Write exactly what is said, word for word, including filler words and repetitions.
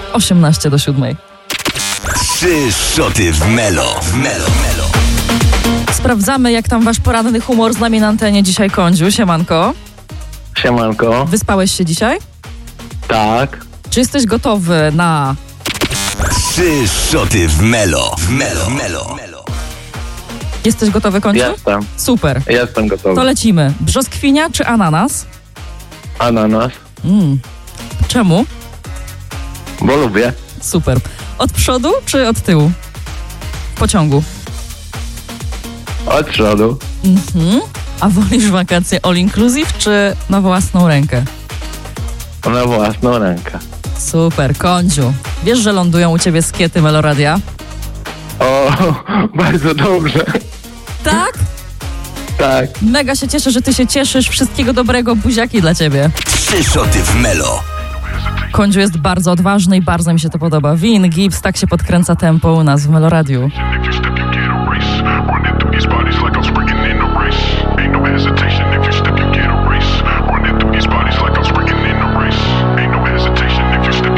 osiemnaście do siódmej. Trzy szoty w Melo. W Melo, Melo. Sprawdzamy, jak tam wasz poranny humor z nami na antenie dzisiaj, Kądziu. Siemanko. Siemanko. Wyspałeś się dzisiaj? Tak. Czy jesteś gotowy na... Trzy szoty w Melo. W Melo, Melo. Jesteś gotowy, Kądziu? Jestem. Super. Jestem gotowy. To lecimy. Brzoskwinia czy ananas? Ananas. Mm. Czemu? Bo lubię. Super. Od przodu czy od tyłu? W pociągu. Od przodu. Mhm. A wolisz wakacje all inclusive czy na własną rękę? Na własną rękę. Super, Kądziu. Wiesz, że lądują u ciebie skiety Meloradia? O, bardzo dobrze. Tak? Tak. Mega się cieszę, że ty się cieszysz. Wszystkiego dobrego, buziaki dla ciebie. Trzy szoty w Melo. Kądziu jest bardzo odważny i bardzo mi się to podoba. Win, Gibbs, tak się podkręca tempo u nas w Meloradiu.